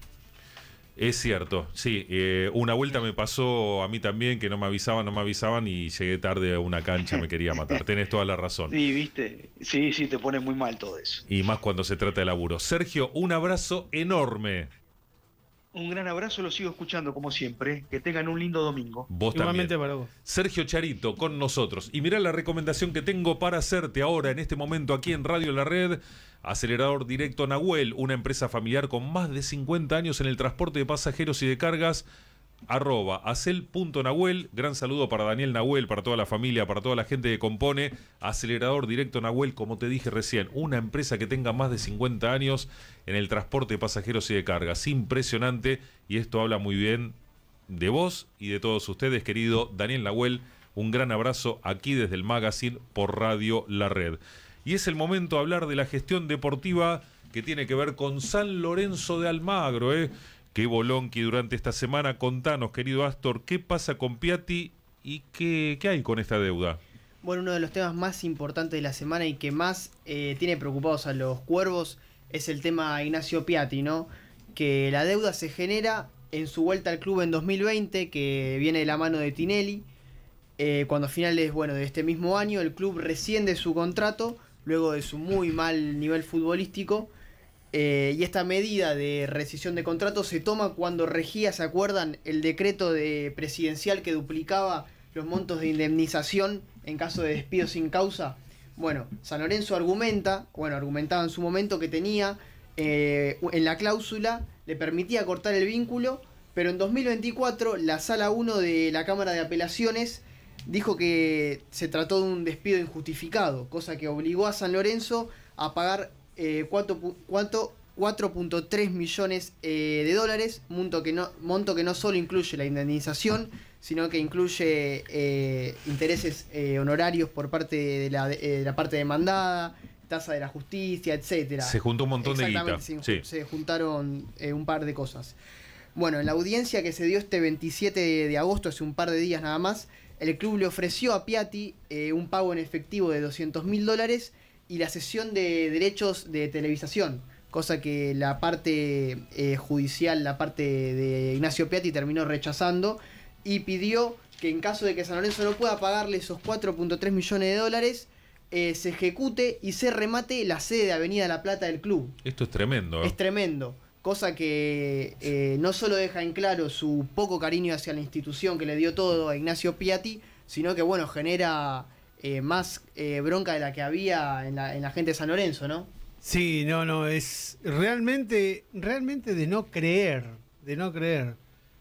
Es cierto, sí. Eh, una vuelta me pasó a mí también, que no me avisaban, no me avisaban y llegué tarde a una cancha, me quería matar. Tenés toda la razón. Sí, viste. Sí, sí, te pone muy mal todo eso. Y más cuando se trata de laburo. Sergio, un abrazo enorme. Un gran abrazo, lo sigo escuchando como siempre. Que tengan un lindo domingo. Vos Igualmente también. para vos. Sergio Charito con nosotros. Y mirá la recomendación que tengo para hacerte ahora, en este momento, aquí en Radio La Red. Acelerador Directo Nahuel, una empresa familiar con más de cincuenta años en el transporte de pasajeros y de cargas. Arroba acel.nahuel. Gran saludo para Daniel Nahuel, para toda la familia, para toda la gente que compone Acelerador Directo Nahuel. Como te dije recién, una empresa que tenga más de cincuenta años en el transporte de pasajeros y de cargas. Impresionante, y esto habla muy bien de vos y de todos ustedes, querido Daniel Nahuel. Un gran abrazo aquí desde el Magazine por Radio La Red. Y es el momento de hablar de la gestión deportiva que tiene que ver con San Lorenzo de Almagro, ¿eh? Qué bolonqui durante esta semana. Contanos, querido Astor, ¿qué pasa con Piatti y qué, qué hay con esta deuda? Bueno, uno de los temas más importantes de la semana y que más eh, tiene preocupados a los cuervos es el tema Ignacio Piatti, ¿no? Que la deuda se genera en su vuelta al club en dos mil veinte, que viene de la mano de Tinelli, eh, cuando a finales, bueno, de este mismo año el club rescinde su contrato luego de su muy mal nivel futbolístico. Eh, y esta medida de rescisión de contrato se toma cuando regía, ¿se acuerdan?, el decreto de presidencial que duplicaba los montos de indemnización en caso de despido sin causa. Bueno, San Lorenzo argumenta, bueno, argumentaba en su momento que tenía eh, en la cláusula, le permitía cortar el vínculo, pero en dos mil veinticuatro la Sala uno de la Cámara de Apelaciones dijo que se trató de un despido injustificado, cosa que obligó a San Lorenzo a pagar Eh, cuatro punto tres millones eh, de dólares, monto que, no, monto que no solo incluye la indemnización, sino que incluye eh, intereses eh, honorarios por parte de la, de la parte demandada, tasa de la justicia, etcétera. Se juntó un montón de guita. Se, sí. se juntaron eh, un par de cosas. Bueno, en la audiencia que se dio este veintisiete de agosto, hace un par de días nada más, el club le ofreció a Piatti eh, un pago en efectivo de doscientos mil dólares y la cesión de derechos de televisación, cosa que la parte eh, judicial, la parte de Ignacio Piatti terminó rechazando y pidió que en caso de que San Lorenzo no pueda pagarle esos cuatro punto tres millones de dólares, eh, se ejecute y se remate la sede de Avenida La Plata del club. Esto es tremendo, ¿eh? Es tremendo, cosa que eh, no solo deja en claro su poco cariño hacia la institución que le dio todo a Ignacio Piatti, sino que bueno, genera Eh, más eh, bronca de la que había en la, en la gente de San Lorenzo, ¿no? Sí, no, no, es realmente, realmente de no creer, de no creer,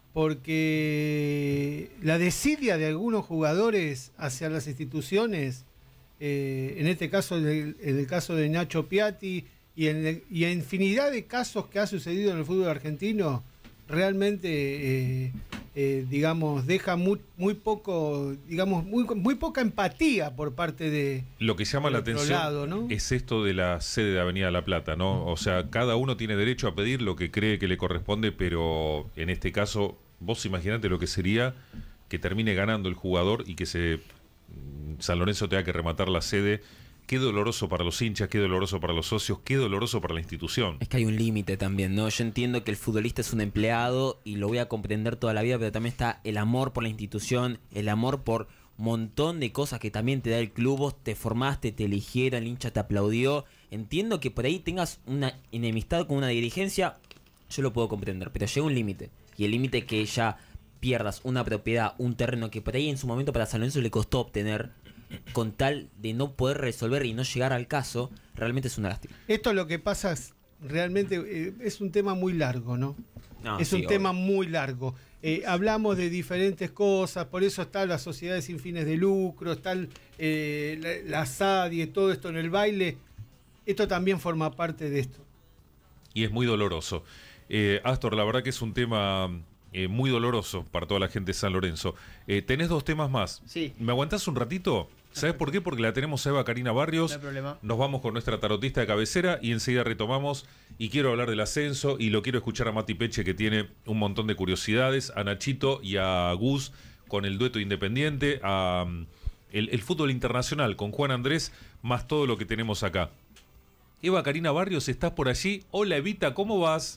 porque la desidia de algunos jugadores hacia las instituciones, eh, en este caso, en el, en el caso de Nacho Piatti y en, el, y en infinidad de casos que ha sucedido en el fútbol argentino, realmente eh, eh, digamos deja muy muy poco digamos muy muy poca empatía por parte de lo que llama la atención lado, ¿no? Es esto de la sede de Avenida La Plata, ¿no? O sea, cada uno tiene derecho a pedir lo que cree que le corresponde, pero en este caso vos imaginate lo que sería que termine ganando el jugador y que se San Lorenzo tenga que rematar la sede. Qué doloroso para los hinchas, qué doloroso para los socios, qué doloroso para la institución. Es que hay un límite también, ¿no? Yo entiendo que el futbolista es un empleado y lo voy a comprender toda la vida, pero también está el amor por la institución, el amor por un montón de cosas que también te da el club. Vos te formaste, te eligieron, el hincha te aplaudió. Entiendo que por ahí tengas una enemistad con una dirigencia, yo lo puedo comprender, pero llega un límite. Y el límite que ya pierdas una propiedad, un terreno que por ahí en su momento para San Lorenzo le costó obtener, con tal de no poder resolver y no llegar al caso, realmente es una lástima. Esto lo que pasa es realmente eh, es un tema muy largo, ¿no? no es sí, un obvio. tema muy largo. Eh, hablamos de diferentes cosas, por eso están las sociedades sin fines de lucro, están eh, la, la S A D y todo esto en el baile. Esto también forma parte de esto. Y es muy doloroso. Eh, Astor, la verdad que es un tema eh, muy doloroso para toda la gente de San Lorenzo. Eh, tenés dos temas más. Sí. ¿Me aguantás un ratito? ¿Sabes por qué? Porque la tenemos a Eva Karina Barrios. No hay problema. Nos vamos con nuestra tarotista de cabecera y enseguida retomamos. Y quiero hablar del ascenso y lo quiero escuchar a Mati Peche, que tiene un montón de curiosidades, a Nachito y a Gus con el dueto independiente, a um, el, el fútbol internacional con Juan Andrés, más todo lo que tenemos acá. Eva Karina Barrios, ¿estás por allí? Hola Evita, ¿cómo vas?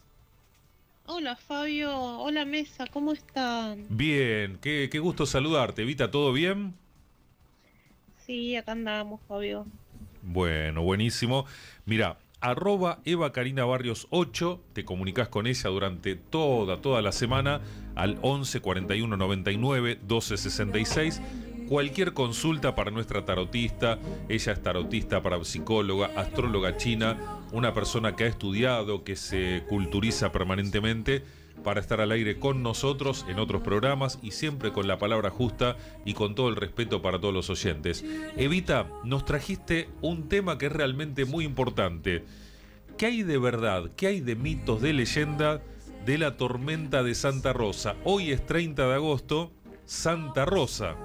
Hola Fabio, hola Mesa, ¿cómo están? Bien, qué, qué gusto saludarte. Evita, ¿todo bien? Sí, acá andamos, Fabio. Bueno, buenísimo. Mira, arroba Eva Karina Barrios ocho. Te comunicas con ella durante toda, toda la semana al once cuarenta y uno noventa y nueve doce sesenta y seis. Cualquier consulta para nuestra tarotista. Ella es tarotista, parapsicóloga, astróloga china, una persona que ha estudiado, que se culturiza permanentemente para estar al aire con nosotros en otros programas y siempre con la palabra justa y con todo el respeto para todos los oyentes. Evita, nos trajiste un tema que es realmente muy importante. ¿Qué hay de verdad? ¿Qué hay de mitos, de leyenda de la tormenta de Santa Rosa? Hoy es treinta de agosto, Santa Rosa.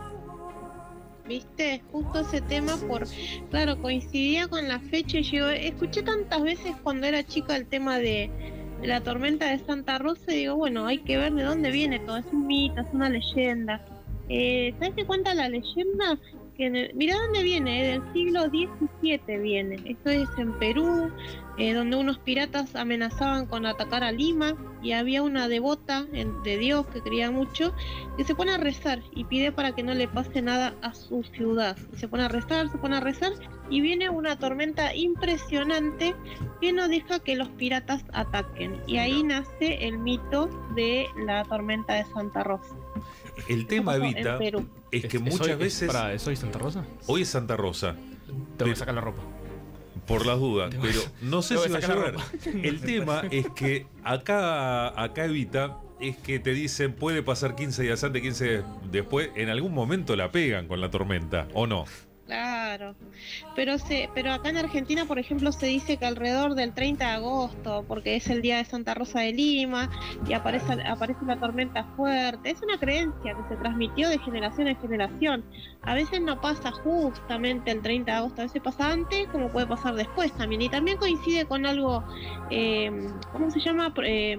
¿Viste? Justo ese tema, por claro, coincidía con la fecha y yo escuché tantas veces cuando era chica el tema de, de la tormenta de Santa Rosa y digo, bueno, hay que ver de dónde viene todo, es un mito, es una leyenda. Eh, ¿Sabes qué cuenta la leyenda? Que en el, mirá dónde viene, eh, del siglo diecisiete viene. Esto es en Perú, eh, donde unos piratas amenazaban con atacar a Lima y había una devota en, de Dios que creía mucho, que se pone a rezar y pide para que no le pase nada a su ciudad. Y se pone a rezar, se pone a rezar y viene una tormenta impresionante que no deja que los piratas ataquen. Y ahí nace el mito de la tormenta de Santa Rosa. El tema, Evita, es que ¿Es- muchas es hoy- es- veces... pará, ¿es hoy Santa Rosa? Hoy es Santa Rosa. Tengo que sacar la ropa. Por las dudas, Tengo- pero no sé tengo si que va a sacar la llover. ropa. El tema es que acá, acá Evita, es que te dicen puede pasar quince días antes, quince después, en algún momento la pegan con la tormenta, ¿o no? Claro, pero se, pero acá en Argentina, por ejemplo, se dice que alrededor del treinta de agosto, porque es el día de Santa Rosa de Lima y aparece, aparece una tormenta fuerte. Es una creencia que se transmitió de generación en generación. A veces no pasa justamente el treinta de agosto, a veces pasa antes, como puede pasar después también. Y también coincide con algo, eh, ¿cómo se llama? Eh,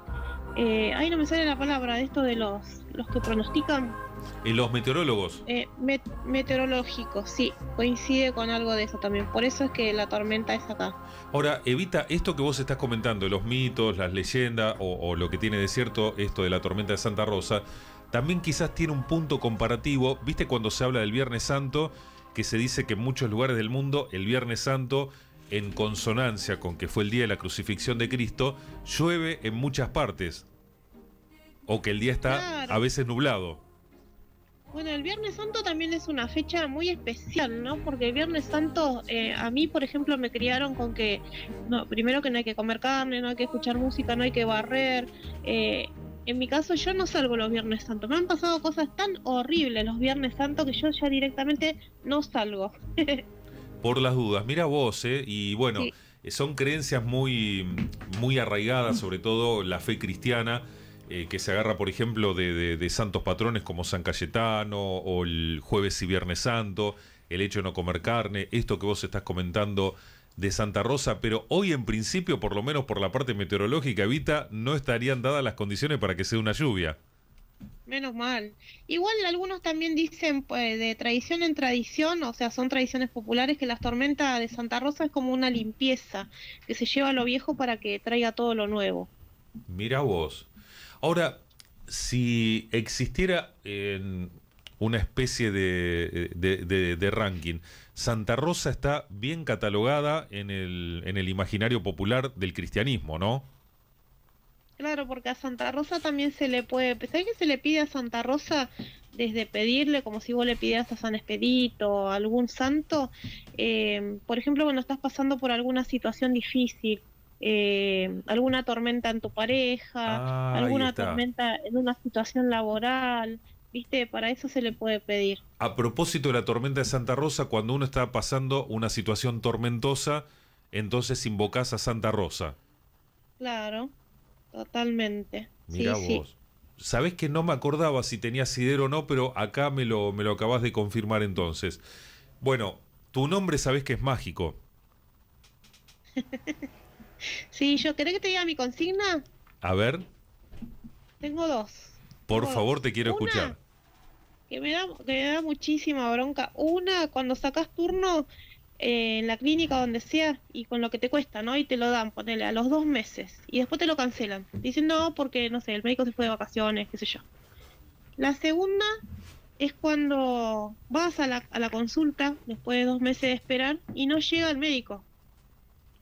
eh, ay, no me sale la palabra de esto de los, los que pronostican. Y los meteorólogos. Eh, met- meteorológico, sí, coincide con algo de eso también. Por eso es que la tormenta es acá. Ahora, Evita, esto que vos estás comentando, los mitos, las leyendas, o, o lo que tiene de cierto esto de la tormenta de Santa Rosa, también quizás tiene un punto comparativo. ¿Viste cuando se habla del Viernes Santo? Que se dice que en muchos lugares del mundo, el Viernes Santo, en consonancia con que fue el día de la crucifixión de Cristo, llueve en muchas partes. O que el día está Claro. a veces nublado. Bueno, el Viernes Santo también es una fecha muy especial, ¿no? Porque el Viernes Santo, eh, a mí, por ejemplo, me criaron con que, no, primero que no hay que comer carne, no hay que escuchar música, no hay que barrer. Eh, en mi caso, yo no salgo los Viernes Santos. Me han pasado cosas tan horribles los Viernes Santos que yo ya directamente no salgo. Por las dudas, mira vos, ¿eh? Y bueno, Sí. son creencias muy, muy arraigadas, sobre todo la fe cristiana, eh, que se agarra, por ejemplo, de, de- de santos patrones como San Cayetano o el Jueves y Viernes Santo, el hecho de no comer carne, esto que vos estás comentando de Santa Rosa, pero hoy en principio, por lo menos por la parte meteorológica, Evita, no estarían dadas las condiciones para que sea una lluvia. Menos mal. Igual algunos también dicen, pues, de tradición en tradición, o sea, son tradiciones populares, que la tormenta de Santa Rosa es como una limpieza, que se lleva lo viejo para que traiga todo lo nuevo. Mira vos. Ahora, si existiera en una especie de, de- de- de ranking, Santa Rosa está bien catalogada en el, en el imaginario popular del cristianismo, ¿no? Claro, porque a Santa Rosa también se le puede, ¿sabés que se le pide a Santa Rosa desde pedirle, como si vos le pidieras a San Expedito o a algún santo? Eh, por ejemplo, cuando estás pasando por alguna situación difícil, eh, alguna tormenta en tu pareja, Ah, ahí alguna está. tormenta en una situación laboral, ¿viste? Para eso se le puede pedir. A propósito de la tormenta de Santa Rosa, cuando uno está pasando una situación tormentosa, entonces invocás a Santa Rosa. Claro, totalmente. Mirá sí, sí. vos. Sabés que no me acordaba si tenía asidero o no, pero acá me lo, me lo acabás de confirmar entonces. Bueno, tu nombre sabés que es mágico. Sí, yo querés que te diga mi consigna. A ver, Tengo dos. por Tengo favor, dos. te quiero Una, escuchar. Que me da, que me da muchísima bronca. Una, cuando sacas turno eh, en la clínica, donde sea, y con lo que te cuesta, ¿no? Y te lo dan, ponele, a los dos meses. Y después te lo cancelan. Dicen no, porque, no sé, el médico se fue de vacaciones, qué sé yo. La segunda es cuando vas a la, a la consulta, después de dos meses de esperar, y no llega el médico.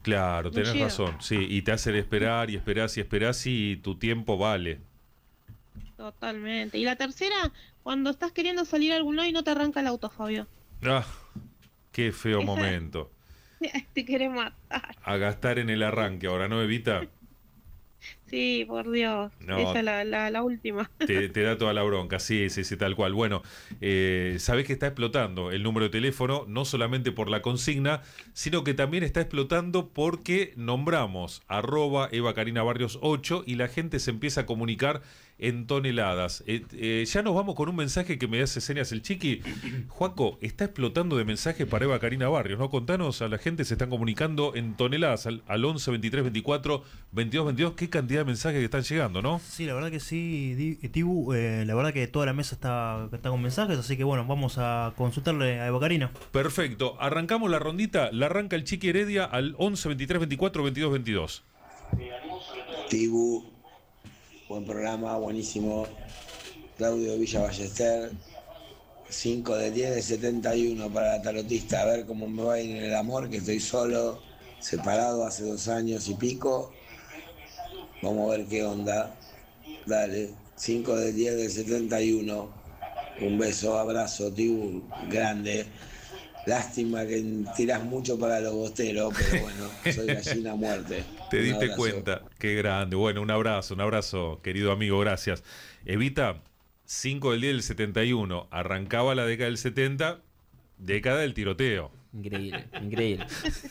Claro, No tenés llega. razón, sí, y te hacen esperar y esperás y esperás y tu tiempo vale. Totalmente. Y la tercera, cuando estás queriendo salir a algún lado y no te arranca el auto, Fabio. Ah, qué feo Esa- momento. Te querés matar. A gastar en el arranque, ahora, ¿no, Evita? Sí, por Dios. No. Esa es la, la, la última. Te, te da toda la bronca, sí, sí, sí, tal cual. Bueno, eh, sabés que está explotando el número de teléfono, no solamente por la consigna, sino que también está explotando porque nombramos arroba Eva Karina Barrios ocho y la gente se empieza a comunicar en toneladas. Eh, eh, ya nos vamos con un mensaje que me hace señas el Chiqui. Juaco, está explotando de mensajes para Eva Karina Barrios, ¿no? Contanos, a la gente se están comunicando en toneladas al, al once, veintitrés, veinticuatro, veintidós, veintidós. Qué cantidad de mensajes que están llegando, ¿no? Sí, la verdad que sí, Di- Tibu, eh, la verdad que toda la mesa está, está con mensajes, así que bueno, vamos a consultarle a Eva Karina. Perfecto, arrancamos la rondita, la arranca el Chiqui Heredia al once, veintitrés, veinticuatro, veintidós, veintidós. Tibu, buen programa, buenísimo. Claudio Villa Ballester, cinco de diez de setenta y uno para la tarotista. A ver cómo me va a ir en el amor, que estoy solo, separado hace dos años y pico. Vamos a ver qué onda. Dale, cinco de diez de setenta y uno. Un beso, abrazo, Tibu, grande. Lástima que tirás mucho para los bosteros, pero bueno, soy gallina a muerte. Te Un diste abrazo. cuenta, qué grande. Bueno, un abrazo, un abrazo, querido amigo, gracias. Evita, cinco del diez del setenta y uno, arrancaba la década del setenta, década del tiroteo. Increíble, increíble.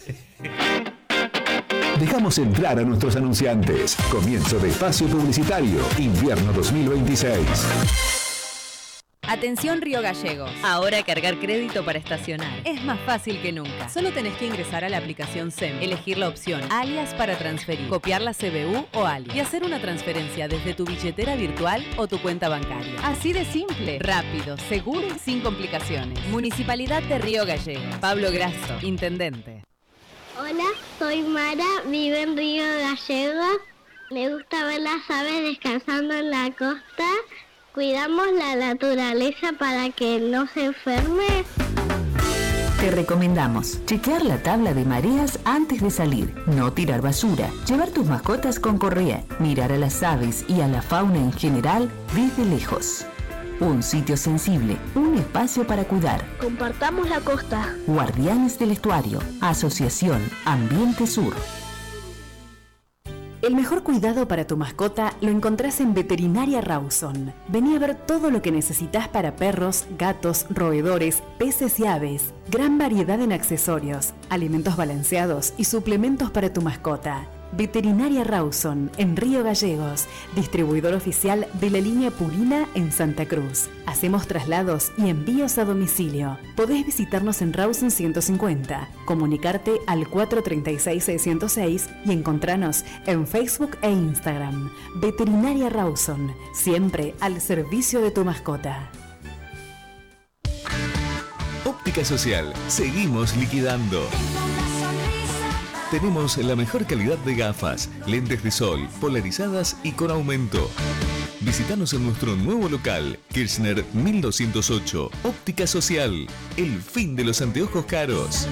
Dejamos entrar a nuestros anunciantes. Comienzo de espacio publicitario, invierno dos mil veintiséis. Atención Río Gallegos. Ahora cargar crédito para estacionar es más fácil que nunca. Solo tenés que ingresar a la aplicación S E M, elegir la opción alias para transferir, copiar la C B U o alias y hacer una transferencia desde tu billetera virtual o tu cuenta bancaria. Así de simple, rápido, seguro y sin complicaciones. Municipalidad de Río Gallegos. Pablo Grasso, Intendente. Hola, soy Mara, vivo en Río Gallegos. Me gusta ver las aves descansando en la costa. Cuidamos la naturaleza para que no se enferme. Te recomendamos chequear la tabla de mareas antes de salir, no tirar basura, llevar tus mascotas con correa, mirar a las aves y a la fauna en general desde lejos. Un sitio sensible, un espacio para cuidar. Compartamos la costa. Guardianes del Estuario, Asociación Ambiente Sur. El mejor cuidado para tu mascota lo encontrás en Veterinaria Rawson. Vení a ver todo lo que necesitas para perros, gatos, roedores, peces y aves. Gran variedad en accesorios, alimentos balanceados y suplementos para tu mascota. Veterinaria Rawson, en Río Gallegos, distribuidor oficial de la línea Purina en Santa Cruz. Hacemos traslados y envíos a domicilio. Podés visitarnos en Rawson ciento cincuenta, comunicarte al cuatro tres seis, seis cero seis y encontrarnos en Facebook e Instagram. Veterinaria Rawson, siempre al servicio de tu mascota. Óptica Social, seguimos liquidando. Tenemos la mejor calidad de gafas, lentes de sol, polarizadas y con aumento. Visítanos en nuestro nuevo local, Kirchner mil doscientos ocho, Óptica Social, el fin de los anteojos caros.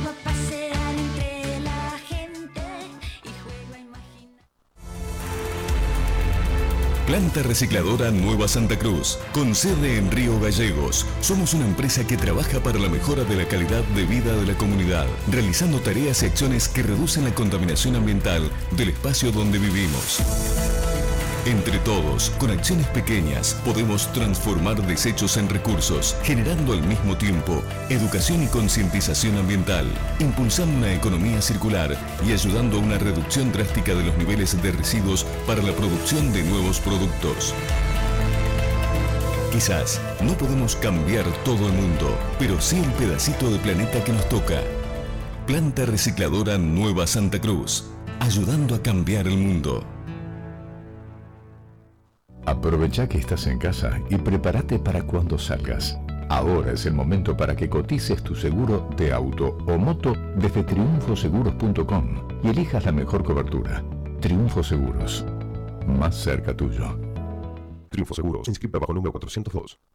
Planta Recicladora Nueva Santa Cruz, con sede en Río Gallegos. Somos una empresa que trabaja para la mejora de la calidad de vida de la comunidad, realizando tareas y acciones que reducen la contaminación ambiental del espacio donde vivimos. Entre todos, con acciones pequeñas, podemos transformar desechos en recursos, generando al mismo tiempo educación y concientización ambiental, impulsando una economía circular y ayudando a una reducción drástica de los niveles de residuos para la producción de nuevos productos. Quizás no podemos cambiar todo el mundo, pero sí el pedacito de planeta que nos toca. Planta Recicladora Nueva Santa Cruz, ayudando a cambiar el mundo. Aprovecha que estás en casa y prepárate para cuando salgas. Ahora es el momento para que cotices tu seguro de auto o moto desde triunfo seguros punto com y elijas la mejor cobertura. Triunfo Seguros, más cerca tuyo. Triunfo Seguros, inscrita bajo número cuatrocientos dos.